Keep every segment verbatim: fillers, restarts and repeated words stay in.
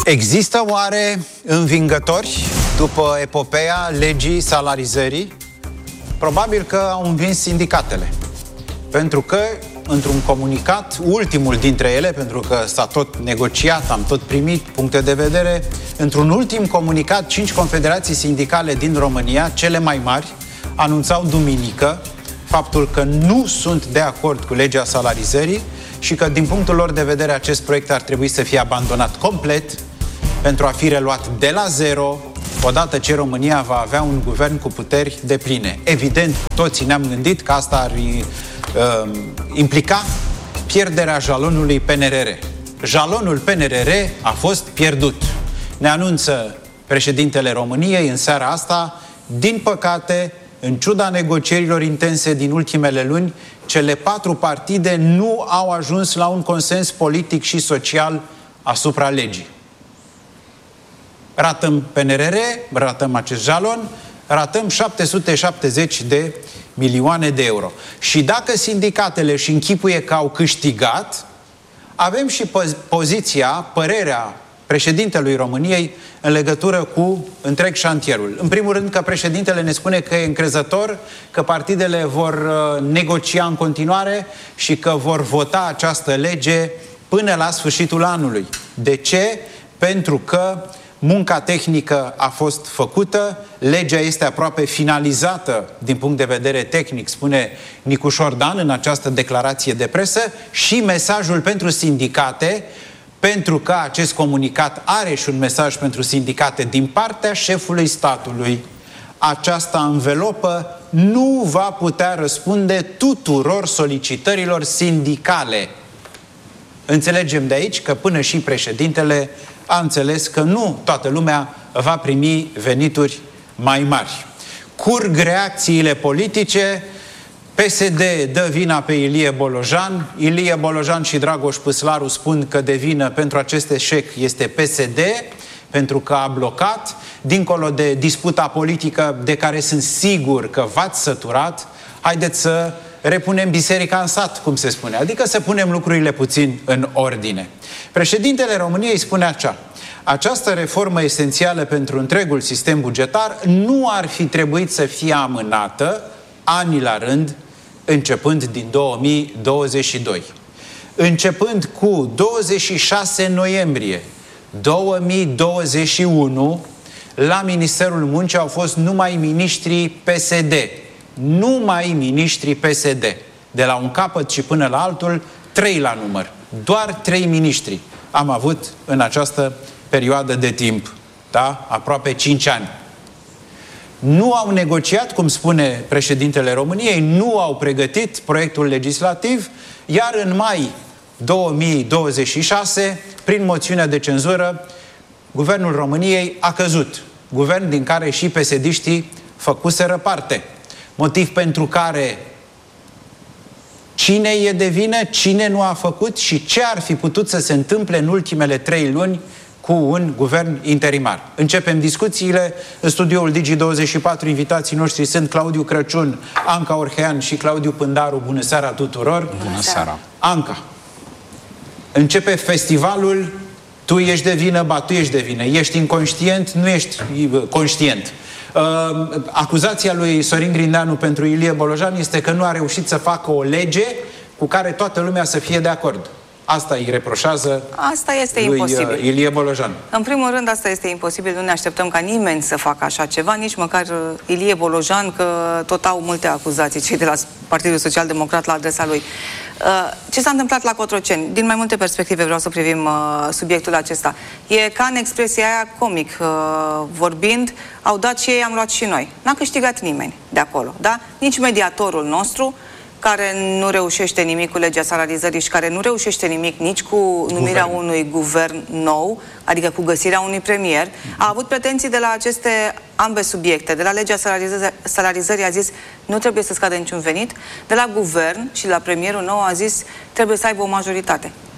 Există oare învingători după epopeea legii salarizării? Probabil că au învins sindicatele. Pentru că, într-un comunicat, ultimul dintre ele, pentru că s-a tot negociat, am tot primit puncte de vedere, într-un ultim comunicat, cinci confederații sindicale din România, cele mai mari, anunțau duminică faptul că nu sunt de acord cu legea salarizării și că, din punctul lor de vedere, acest proiect ar trebui să fie abandonat complet pentru a fi reluat de la zero, odată ce România va avea un guvern cu puteri depline. Evident, toții ne-am gândit că asta ar uh, implica pierderea jalonului P N R R. Jalonul P N R R a fost pierdut. Ne anunță președintele României în seara asta, din păcate, în ciuda negocierilor intense din ultimele luni, cele patru partide nu au ajuns la un consens politic și social asupra legii. Ratăm P N R R, ratăm acest jalon, ratăm șapte sute șaptezeci de milioane de euro. Și dacă sindicatele își închipuie că au câștigat, avem și poziția, părerea președintelui României în legătură cu întreg șantierul. În primul rând că președintele ne spune că e încrezător, că partidele vor negocia în continuare și că vor vota această lege până la sfârșitul anului. De ce? Pentru că munca tehnică a fost făcută, legea este aproape finalizată din punct de vedere tehnic, spune Nicu Șordan în această declarație de presă, și mesajul pentru sindicate, pentru că acest comunicat are și un mesaj pentru sindicate din partea șefului statului. Această anvelopă nu va putea răspunde tuturor solicitărilor sindicale. Înțelegem de aici că până și președintele a înțeles că nu toată lumea va primi venituri mai mari. Curg reacțiile politice, P S D dă vina pe Ilie Bolojan, Ilie Bolojan și Dragoș Păslaru spun că de vină pentru acest eșec este P S D, pentru că a blocat, dincolo de disputa politică de care sunt sigur că v-ați săturat, haideți să repunem biserica în sat, cum se spune, adică să punem lucrurile puțin în ordine. Președintele României spune așa: această reformă esențială pentru întregul sistem bugetar nu ar fi trebuit să fie amânată ani la rând, începând din două mii douăzeci și doi. Începând cu douăzeci și șase noiembrie două mii douăzeci și unu, la Ministerul Muncii au fost numai miniștrii P S D. Numai miniștrii P S D. De la un capăt și până la altul, trei la număr. Doar trei miniștri am avut în această perioadă de timp. Da? Aproape cinci ani. Nu au negociat, cum spune președintele României, nu au pregătit proiectul legislativ, iar în mai două mii douăzeci și șase, prin moțiunea de cenzură, Guvernul României a căzut. Guvern din care și P S D-știi făcuseră parte. Motiv pentru care cine e de vină, cine nu a făcut și ce ar fi putut să se întâmple în ultimele trei luni cu un guvern interimar. Începem discuțiile. În studioul Digi douăzeci și patru, invitații noștri sunt Claudiu Crăciun, Anca Orhean și Claudiu Pândaru. Bună seara tuturor! Bună seara! Anca, începe festivalul, tu ești de vină, ba, tu ești de vină. Ești inconștient, nu ești conștient. Uh, acuzația lui Sorin Grindeanu pentru Ilie Bolojan este că nu a reușit să facă o lege cu care toată lumea să fie de acord. Asta îi reproșează Asta este lui imposibil. Ilie Bolojan. În primul rând, asta este imposibil. Nu ne așteptăm ca nimeni să facă așa ceva, nici măcar Ilie Bolojan, că tot au multe acuzații cei de la Partidul Social Democrat la adresa lui. Ce s-a întâmplat la Cotroceni? Din mai multe perspective vreau să privim subiectul acesta. E ca în expresia aia comic vorbind, au dat și ei, am luat și noi. N-a câștigat nimeni de acolo, da? Nici mediatorul nostru, care nu reușește nimic cu legea salarizării și care nu reușește nimic nici cu numirea guvern. unui guvern nou, adică cu găsirea unui premier, a avut pretenții de la aceste ambe subiecte. De la legea salarizării, salarizării a zis nu trebuie să scadă niciun venit, de la guvern și la premierul nou a zis trebuie să aibă o majoritate.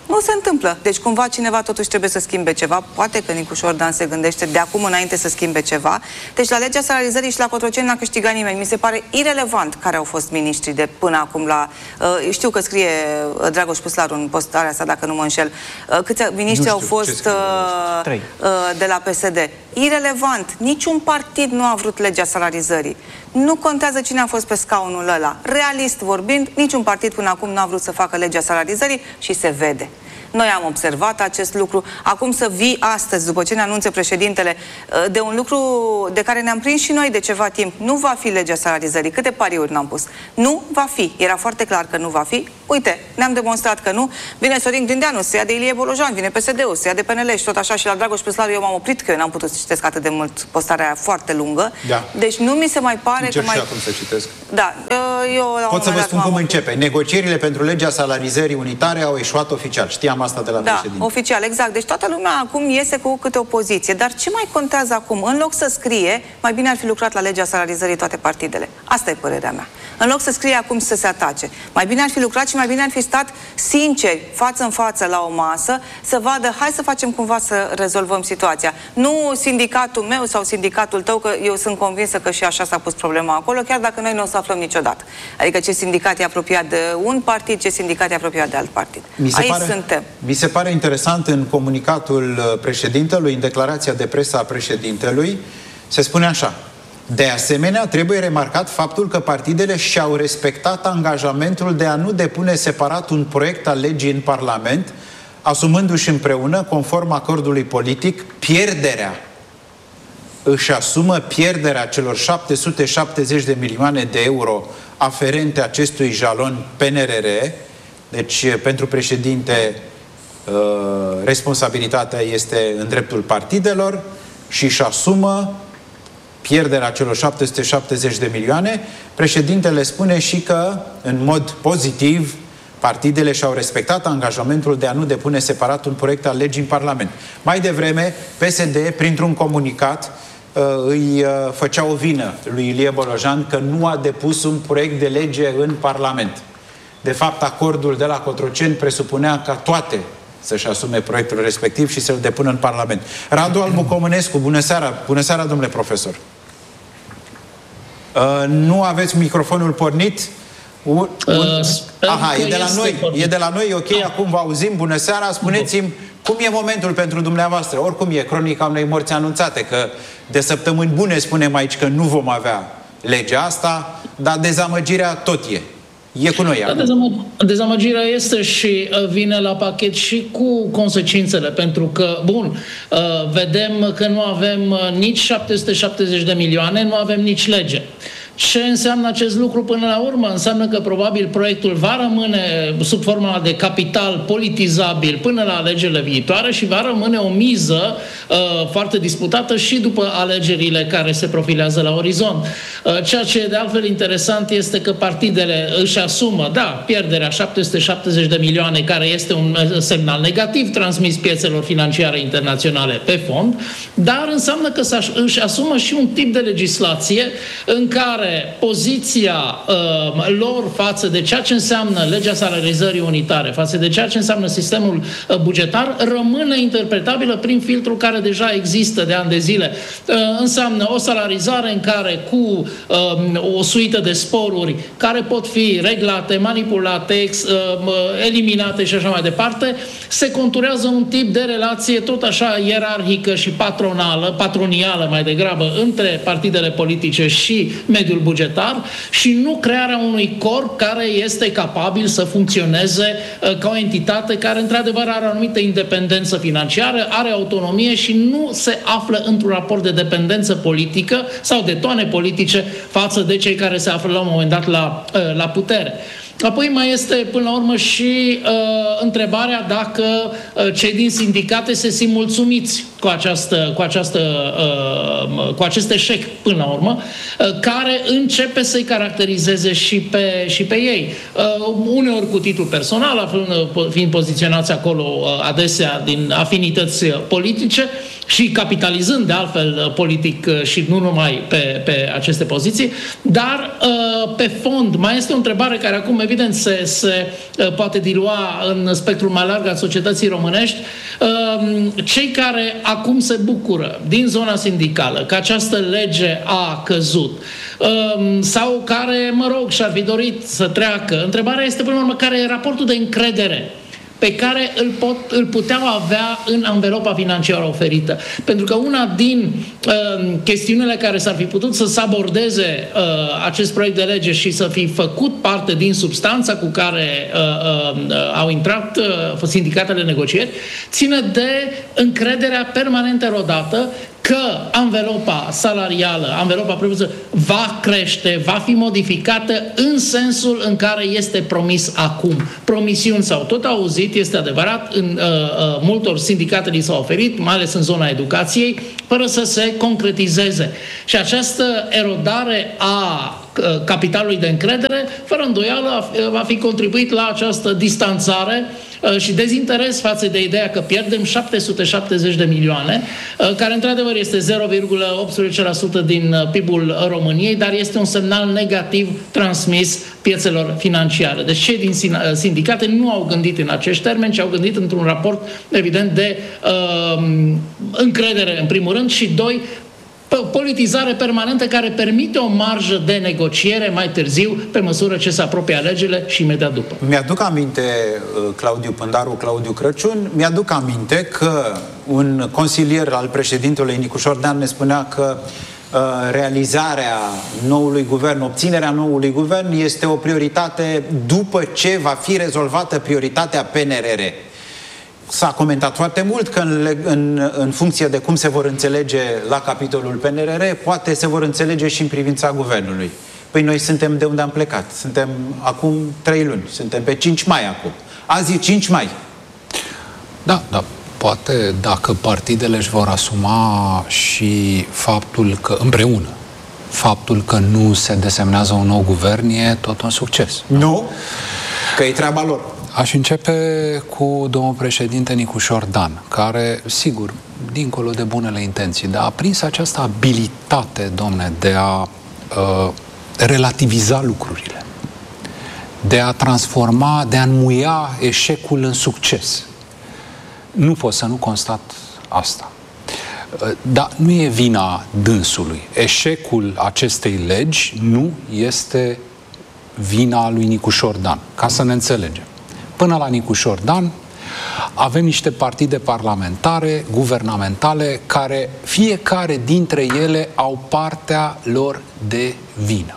Nu se întâmplă. Deci cumva cineva totuși trebuie să schimbe ceva. Poate că Nicu Șordan se gândește de acum înainte să schimbe ceva. Deci la legea salarizării și la Cotroceni n-a câștigat nimeni. Mi se pare irelevant care au fost miniștrii de până acum la... Uh, știu că scrie uh, Dragoș Puslaru în postarea asta, dacă nu mă înșel. Uh, câți miniștri au fost uh, uh, de la P S D. Irelevant. Niciun partid nu a vrut legea salarizării. Nu contează cine a fost pe scaunul ăla. Realist vorbind, niciun partid până acum nu a vrut să facă legea salarizării și se vede. Noi am observat acest lucru. Acum să vii astăzi, după ce ne anunță președintele, de un lucru de care ne-am prins și noi de ceva timp. Nu va fi legea salarizării. Câte pariuri n-am pus? Nu va fi. Era foarte clar că nu va fi. Uite, ne-am demonstrat că nu. Vine Sorin Grindeanu, se ia de Ilie Bolojan, vine P S D-ul, se ia de P N L și tot așa. Și la Dragoș Puslaru eu m-am oprit, că eu n-am putut să citesc atât de mult postarea aia foarte lungă. Da. Deci nu mi se mai pare Încerc că mai... și acum să citesc. Da. Eu, Pot să vă spun cum începe. Negocierile pentru legea salarizării unitare au eșuat oficial. Știam asta de la da, președinte. Oficial, exact. Deci toată lumea acum iese cu câte o poziție. Dar ce mai contează acum? În loc să scrie, mai bine ar fi lucrat la legea salarizării toate partidele. Asta e părerea mea. În loc să scrie acum să se atace. Mai bine ar fi lucrat și mai bine ar fi stat sinceri, față în față la o masă, să vadă, hai să facem cumva să rezolvăm situația. Nu sindicatul meu sau sindicatul tău, că eu sunt convinsă că și așa s-a pus problema acolo, chiar dacă noi nu o să aflăm niciodată. Adică ce sindicat e apropiat de un partid, ce sindicat e apropiat de alt partid. Mi se Aici pare, suntem. Mi se pare interesant în comunicatul președintelui, în declarația de presă a președintelui, se spune așa: de asemenea, trebuie remarcat faptul că partidele și-au respectat angajamentul de a nu depune separat un proiect al legii în Parlament, asumându-și împreună, conform acordului politic, pierderea. Își asumă pierderea celor șapte sute șaptezeci de milioane de euro aferente acestui jalon P N R R. Deci, pentru președinte, responsabilitatea este în dreptul partidelor și își asumă pierderea celor șapte sute șaptezeci de milioane. Președintele spune și că, în mod pozitiv, partidele și-au respectat angajamentul de a nu depune separat un proiect al legii în Parlament. Mai devreme, P S D, printr-un comunicat, îi făcea o vină lui Ilie Bolojan că nu a depus un proiect de lege în Parlament. De fapt, acordul de la Cotroceni presupunea ca toate să-și asume proiectul respectiv și să-l depună în Parlament. Radu Albu Comănescu, bună seara! Bună seara, domnule profesor! Uh, nu aveți microfonul pornit? Un, un... Uh, Aha, e de la noi, pornit. E de la noi, ok, acum vă auzim, bună seara, spuneți-mi cum e momentul pentru dumneavoastră. Oricum e cronica unei morți anunțate, că de săptămâni bune spunem aici că nu vom avea legea asta, dar dezamăgirea tot e. E cu noi. Da, dezamă- dezamăgirea este și vine la pachet și cu consecințele, pentru că, bun, vedem că nu avem nici șapte sute șaptezeci de milioane, nu avem nici lege. Ce înseamnă acest lucru până la urmă? Înseamnă că probabil proiectul va rămâne sub forma de capital politizabil până la alegerile viitoare și va rămâne o miză uh, foarte disputată și după alegerile care se profilează la orizont. Uh, ceea ce e de altfel interesant este că partidele își asumă, da, pierderea șapte sute șaptezeci de milioane, care este un semnal negativ transmis piețelor financiare internaționale pe fond, dar înseamnă că își asumă și un tip de legislație în care poziția uh, lor față de ceea ce înseamnă legea salarizării unitare, față de ceea ce înseamnă sistemul uh, bugetar, rămâne interpretabilă prin filtrul care deja există de ani de zile. Uh, înseamnă o salarizare în care cu uh, o suită de sporuri care pot fi reglate, manipulate, ex, uh, eliminate și așa mai departe, se conturează un tip de relație tot așa ierarhică și patronală, patronială mai degrabă, între partidele politice și mediul bugetar și nu crearea unui corp care este capabil să funcționeze uh, ca o entitate care într-adevăr are o anumită independență financiară, are autonomie și nu se află într-un raport de dependență politică sau de toane politice față de cei care se află la un moment dat la, uh, la putere. Apoi mai este, până la urmă, și uh, întrebarea dacă uh, cei din sindicate se simt mulțumiți cu, această, cu, această, uh, cu acest eșec până la urmă, uh, care începe să-i caracterizeze și pe, și pe ei. Uh, uneori cu titlu personal, aflând, fiind poziționați acolo uh, adesea din afinități politice și capitalizând de altfel politic uh, și nu numai pe, pe aceste poziții, dar uh, pe fond mai este o întrebare care acum evident se, se uh, poate dilua în spectrul mai larg al societății românești. Uh, cei care acum se bucură din zona sindicală că această lege a căzut uh, sau care, mă rog, și-ar fi dorit să treacă, întrebarea este până la urmă care e raportul de încredere pe care îl, pot, îl puteau avea în anvelopa financiară oferită. Pentru că una din uh, chestiunile care s-ar fi putut să se abordeze uh, acest proiect de lege și să fi făcut parte din substanța cu care uh, uh, au intrat uh, sindicatele negocieri, ține de încrederea permanent erodată că anvelopa salarială, anvelopa prevăzută, va crește, va fi modificată în sensul în care este promis acum. Promisiuni s-au tot auzit, este adevărat, în uh, uh, multor sindicate li s-au oferit, mai ales în zona educației, fără să se concretizeze. Și această erodare a uh, capitalului de încredere, fără îndoială, va fi contribuit la această distanțare și dezinteres față de ideea că pierdem șapte sute șaptezeci de milioane, care într-adevăr este zero virgulă optsprezece la sută din P I B-ul României, dar este un semnal negativ transmis piețelor financiare. Deci cei din sindicate nu au gândit în acești termeni, ci au gândit într-un raport evident de uh, încredere în primul rând și doi, politizare permanentă care permite o marjă de negociere mai târziu, pe măsură ce se apropie alegerile și imediat după. Mi-aduc aminte, Claudiu Pândaru, Claudiu Crăciun, mi-aduc aminte că un consilier al președintelui Nicu Șordean ne spunea că uh, realizarea noului guvern, obținerea noului guvern este o prioritate după ce va fi rezolvată prioritatea P N R R. S-a comentat foarte mult că în, în, în funcție de cum se vor înțelege la capitolul P N R R, poate se vor înțelege și în privința guvernului. Păi noi suntem de unde am plecat. Suntem acum trei luni. Suntem pe cinci mai acum. Azi e cinci mai. Da, da. Poate dacă partidele își vor asuma și faptul că împreună, faptul că nu se desemnează un nou guvern e tot un succes. Nu? Că e treaba lor. Aș începe cu domnul președinte Nicu Șordan, care, sigur, dincolo de bunele intenții, dar a prins această abilitate, domne, de a uh, relativiza lucrurile, de a transforma, de a înmuia eșecul în succes. Nu pot să nu constat asta. Uh, dar nu e vina dânsului. Eșecul acestei legi nu este vina lui Nicu Șordan, ca să ne înțelegem. Până la Nicu Șordan avem niște partide parlamentare, guvernamentale, care fiecare dintre ele au partea lor de vină.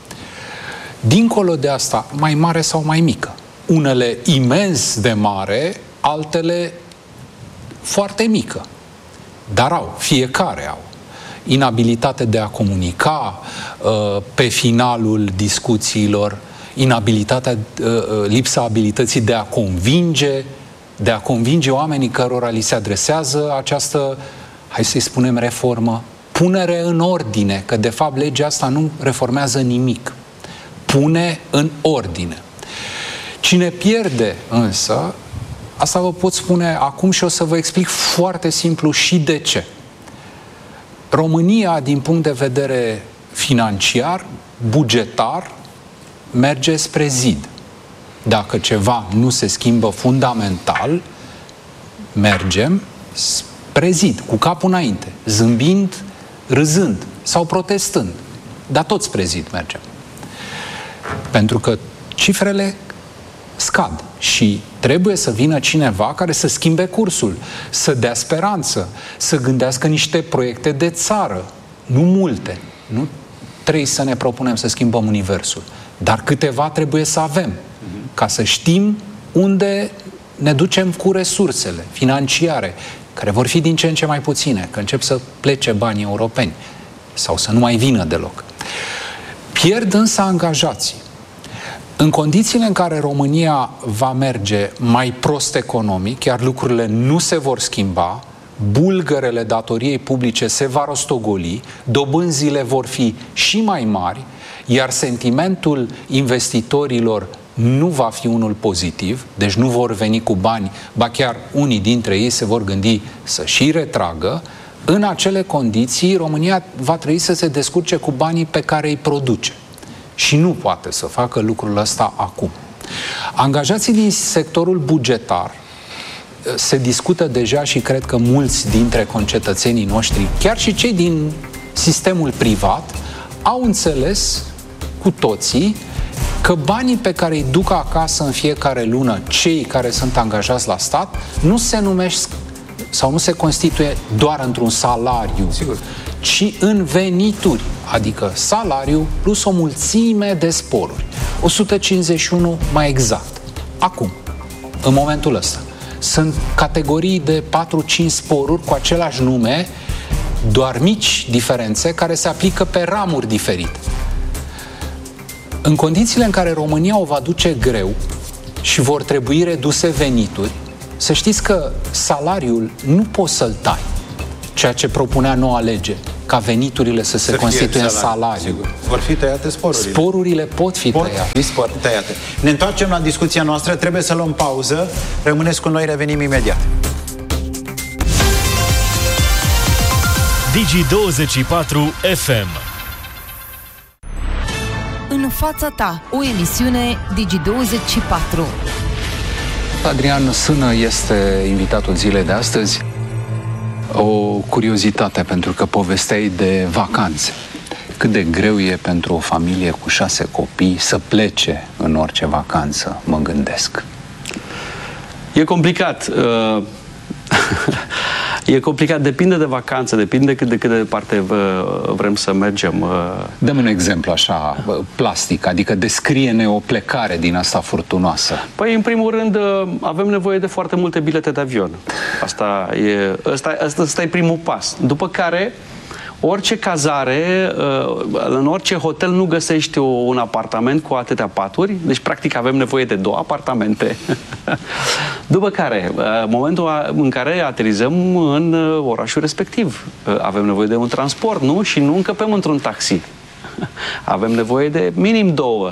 Dincolo de asta, mai mare sau mai mică. Unele imens de mare, altele foarte mică. Dar au, fiecare au. Inabilitate de a comunica pe finalul discuțiilor, inabilitatea, lipsa abilității de a convinge, de a convinge oamenii cărora li se adresează această, hai să-i spunem, reformă, punere în ordine, că de fapt legea asta nu reformează nimic. Pune în ordine. Cine pierde însă, asta vă pot spune acum și o să vă explic foarte simplu și de ce. România, din punct de vedere financiar, bugetar, merge spre zid. Dacă ceva nu se schimbă fundamental, mergem spre zid, cu capul înainte, zâmbind, râzând sau protestând. Dar tot spre zid mergem. Pentru că cifrele scad și trebuie să vină cineva care să schimbe cursul, să dea speranță, să gândească niște proiecte de țară, nu multe, nu trebuie să ne propunem să schimbăm universul, dar câteva trebuie să avem, ca să știm unde ne ducem cu resursele financiare, care vor fi din ce în ce mai puține, că încep să plece banii europeni sau să nu mai vină deloc. Pierd însă angajații. În condițiile în care România va merge mai prost economic, iar lucrurile nu se vor schimba, bulgărele datoriei publice se va rostogoli, dobânzile vor fi și mai mari, iar sentimentul investitorilor nu va fi unul pozitiv, deci nu vor veni cu bani, ba chiar unii dintre ei se vor gândi să și retragă. În acele condiții, România va trebui să se descurce cu banii pe care îi produce. Și nu poate să facă lucrul ăsta acum. Angajații din sectorul bugetar, se discută deja și cred că mulți dintre concetățenii noștri, chiar și cei din sistemul privat, au înțeles cu toții că banii pe care îi duc acasă în fiecare lună cei care sunt angajați la stat nu se numesc sau nu se constituie doar într-un salariu, sigur, ci în venituri, adică salariu plus o mulțime de sporuri. o sută cincizeci și unu mai exact. Acum, în momentul ăsta, sunt categorii de patru-cinci sporuri cu același nume, doar mici diferențe care se aplică pe ramuri diferite. În condițiile în care România o va duce greu și vor trebui reduse venituri, să știți că salariul nu poți să-l tai, ceea ce propunea noua lege, ca veniturile să se să constituie în salariu. Sigur. Vor fi tăiate sporurile. Sporurile pot fi pot tăiate. Fi spor, tăiate. Ne întoarcem la discuția noastră, trebuie să luăm pauză. Rămâneți cu noi, revenim imediat. Digi douăzeci și patru F M. În fața ta, o emisiune Digi douăzeci și patru. Adrian Sână este invitatul zilei de astăzi. O curiozitate, pentru că povesteai de vacanțe. Cât de greu e pentru o familie cu șase copii să plece în orice vacanță, mă gândesc. E complicat. E complicat, depinde de vacanță, depinde cât de cât de departe vrem să mergem. Dă-mi un exemplu așa, plastic, adică descrie-ne o plecare din asta furtunoasă. Păi, în primul rând, avem nevoie de foarte multe bilete de avion. Asta e, asta, asta, asta e primul pas. După care, orice cazare, în orice hotel nu găsești un apartament cu atâtea paturi, deci practic avem nevoie de două apartamente. După care, momentul în care aterizăm în orașul respectiv, avem nevoie de un transport, nu? Și nu încăpem într-un taxi. Avem nevoie de minim două.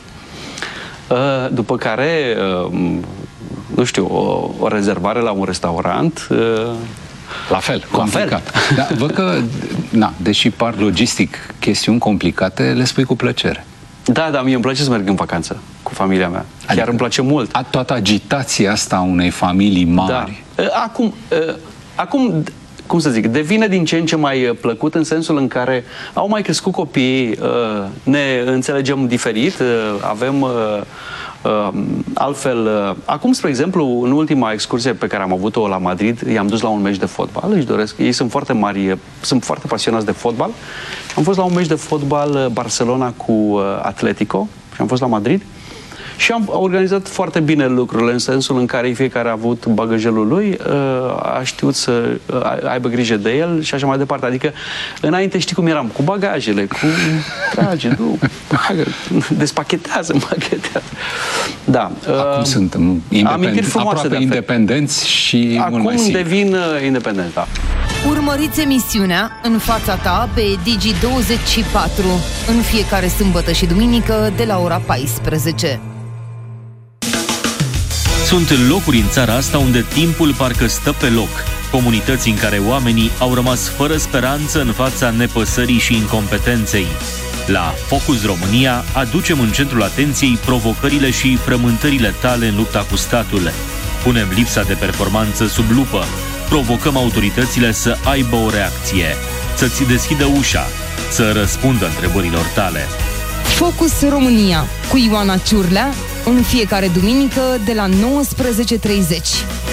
După care, nu știu, o, o rezervare la un restaurant. La fel, complicat. Da, văd că, na, deși par logistic chestiuni complicate, le spui cu plăcere. Da, da, mie îmi place să merg în vacanță cu familia mea. Chiar adică îmi place mult. A, toată agitația asta a unei familii mari. Da. Acum, acum, cum să zic, devine din ce în ce mai plăcut în sensul în care au mai crescut copiii, ne înțelegem diferit, avem Uh, altfel, uh, acum, spre exemplu, în ultima excursie pe care am avut-o la Madrid, i-am dus la un meci de fotbal, își doresc, ei sunt foarte mari, sunt foarte pasionați de fotbal. Am fost la un meci de fotbal Barcelona cu uh, Atletico și am fost la Madrid și am organizat foarte bine lucrurile, în sensul în care fiecare a avut bagajelul lui, a știut să aibă grijă de el și așa mai departe. Adică, înainte știi cum eram, cu bagajele, cu trage, du, bagă, despachetează, împachetează. Da. Acum uh, sunt independ... aproape de independenți și acum mult mai simplu. devin uh, independenți, da. Urmăriți emisiunea În fața ta pe Digi douăzeci și patru în fiecare sâmbătă și duminică de la ora paisprezece. Sunt locuri în țara asta unde timpul parcă stă pe loc. Comunități în care oamenii au rămas fără speranță în fața nepăsării și incompetenței. La Focus România aducem în centrul atenției provocările și frământările tale în lupta cu statul. Punem lipsa de performanță sub lupă. Provocăm autoritățile să aibă o reacție, să-ți deschidă ușa, să răspundă întrebărilor tale. Focus România cu Ioana Ciurlea în fiecare duminică de la nouăsprezece treizeci.